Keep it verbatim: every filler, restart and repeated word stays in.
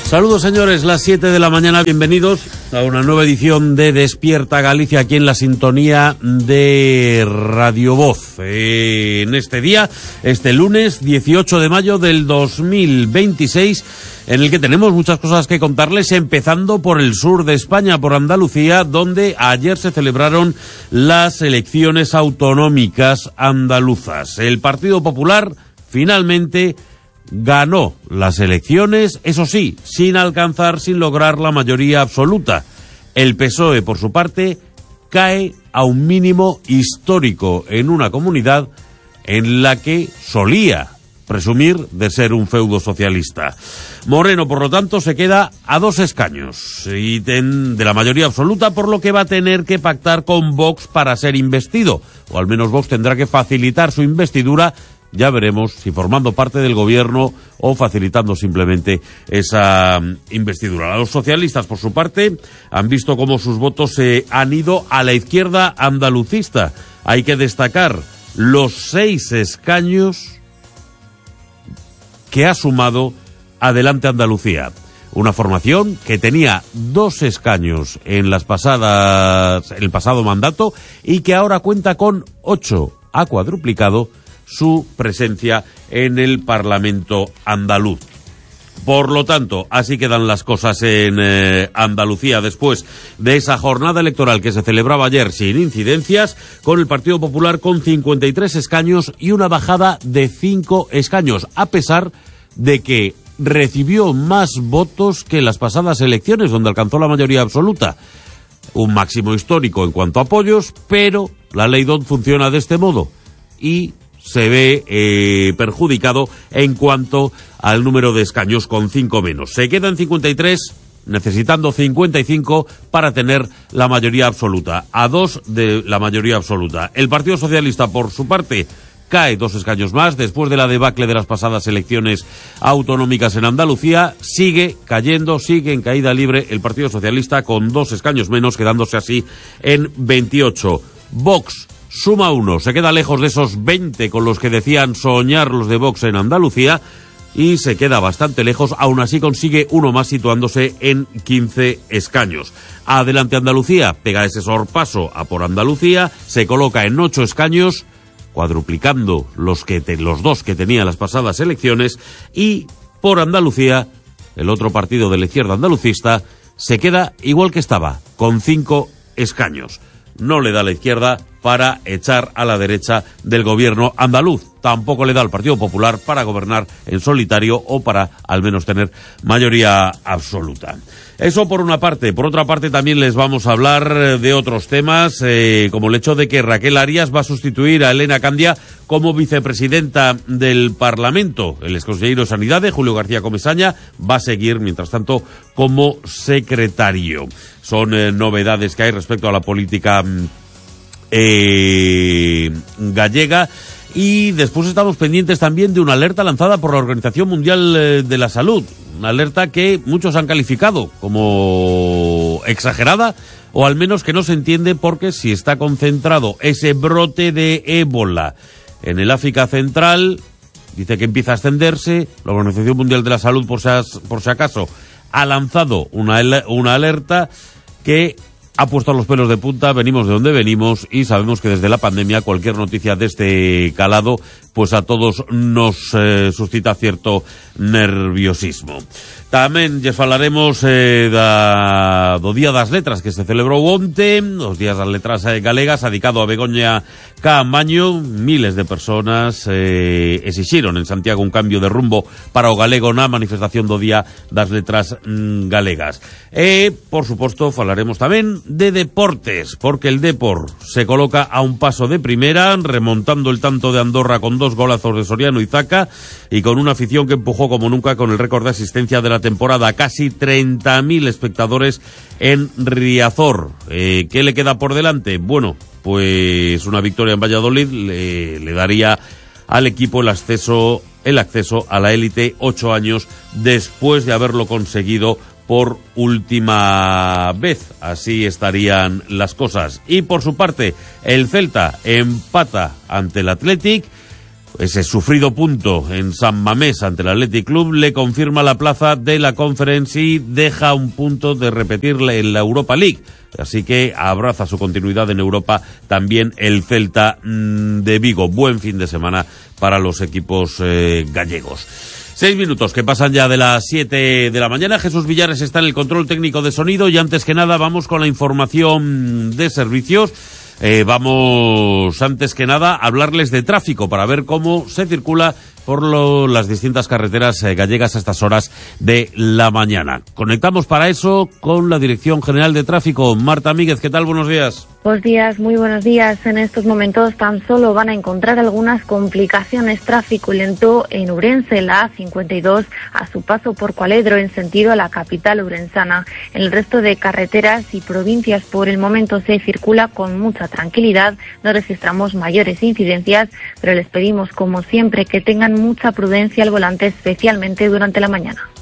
Saludos, señores, las siete de la mañana, bienvenidos a una nueva edición de Despierta Galicia, aquí en la sintonía de Radio Voz. Eh, en este día, este lunes dieciocho de mayo del dos mil veintiséis, en el que tenemos muchas cosas que contarles, empezando por el sur de España, por Andalucía, donde ayer se celebraron las elecciones autonómicas andaluzas. El Partido Popular finalmente ganó las elecciones, eso sí, sin alcanzar, sin lograr la mayoría absoluta. El P S O E, por su parte, cae a un mínimo histórico en una comunidad en la que solía presumir de ser un feudo socialista. Moreno, por lo tanto, se queda a dos escaños y ten, de la mayoría absoluta, por lo que va a tener que pactar con Vox para ser investido, o al menos Vox tendrá que facilitar su investidura. Ya veremos si formando parte del gobierno o facilitando simplemente esa investidura. Los socialistas, por su parte, han visto cómo sus votos se han ido a la izquierda andalucista. Hay que destacar los seis escaños que ha sumado Adelante Andalucía. Una formación que tenía dos escaños en las pasadas, el pasado mandato, y que ahora cuenta con ocho. Ha cuadruplicado su presencia en el Parlamento andaluz. Por lo tanto, así quedan las cosas en eh, Andalucía después de esa jornada electoral que se celebraba ayer sin incidencias, con el Partido Popular con cincuenta y tres escaños y una bajada de cinco escaños, a pesar de que recibió más votos que en las pasadas elecciones, donde alcanzó la mayoría absoluta. Un máximo histórico en cuanto a apoyos, pero la ley D O N funciona de este modo y se ve eh, perjudicado en cuanto al número de escaños, con cinco menos. Se queda en cincuenta y tres, necesitando cincuenta y cinco para tener la mayoría absoluta, a dos de la mayoría absoluta. El Partido Socialista, por su parte, cae dos escaños más después de la debacle de las pasadas elecciones autonómicas en Andalucía. Sigue cayendo, sigue en caída libre el Partido Socialista con dos escaños menos, quedándose así en veintiocho. Vox suma uno, se queda lejos de esos veinte con los que decían soñar los de Vox en Andalucía, y se queda bastante lejos, aún así consigue uno más, situándose en quince escaños. Adelante Andalucía pega ese sorpaso a por Andalucía, se coloca en ocho escaños, cuadruplicando los, que te, los dos que tenía las pasadas elecciones, y por Andalucía, el otro partido de la izquierda andalucista, se queda igual que estaba, con cinco escaños. No le da a la izquierda para echar a la derecha del gobierno andaluz. Tampoco le da al Partido Popular para gobernar en solitario o para al menos tener mayoría absoluta. Eso por una parte. Por otra parte, también les vamos a hablar de otros temas, eh, como el hecho de que Raquel Arias va a sustituir a Elena Candia como vicepresidenta del Parlamento. El exconsejero de Sanidad, Julio García Comesaña, va a seguir, mientras tanto, como secretario. Son eh, novedades que hay respecto a la política eh, gallega. Y después estamos pendientes también de una alerta lanzada por la Organización Mundial de la Salud. Una alerta que muchos han calificado como exagerada, o al menos que no se entiende, porque si está concentrado ese brote de ébola en el África Central, dice que empieza a extenderse. La Organización Mundial de la Salud, por si, por si acaso, ha lanzado una, una alerta que ha puesto los pelos de punta. Venimos de donde venimos y sabemos que desde la pandemia cualquier noticia de este calado pues a todos nos eh, suscita cierto nerviosismo. Tamén lles falaremos eh, da, do Día das Letras que se celebrou onte, os Días das Letras eh, Galegas, dedicado a Begoña Caamaño. Miles de personas eh, exixiron en Santiago un cambio de rumbo para o galego na manifestación do Día das Letras mm, Galegas. E, por suposto, falaremos tamén de deportes, porque el Depor se coloca a un paso de primera, remontando el tanto de Andorra con dos golazos de Soriano y Zaca, y con una afición que empujó como nunca con el récord de asistencia de la temporada, casi treinta mil espectadores en Riazor. Eh, ¿Qué le queda por delante? Bueno, pues una victoria en Valladolid le, le daría al equipo el acceso, el acceso a la élite ocho años después de haberlo conseguido por última vez. Así estarían las cosas. Y por su parte, el Celta empata ante el Athletic. Ese sufrido punto en San Mamés ante el Athletic Club le confirma la plaza de la Conference y deja un punto de repetirle en la Europa League. Así que abraza su continuidad en Europa también el Celta de Vigo. Buen fin de semana para los equipos eh, gallegos. Seis minutos que pasan ya de las siete de la mañana. Jesús Villares está en el control técnico de sonido y antes que nada vamos con la información de servicios. Eh, vamos antes que nada a hablarles de tráfico para ver cómo se circula por lo, las distintas carreteras eh, gallegas a estas horas de la mañana. Conectamos para eso con la Dirección General de Tráfico. Marta Míguez, ¿qué tal? Buenos días. Buenos días, muy buenos días. En estos momentos tan solo van a encontrar algunas complicaciones. Tráfico lento en Ourense, la A cincuenta y dos, a su paso por Cualedro en sentido a la capital ourensana. En el resto de carreteras y provincias por el momento se circula con mucha tranquilidad. No registramos mayores incidencias, pero les pedimos como siempre que tengan mucha prudencia al volante, especialmente durante la mañana.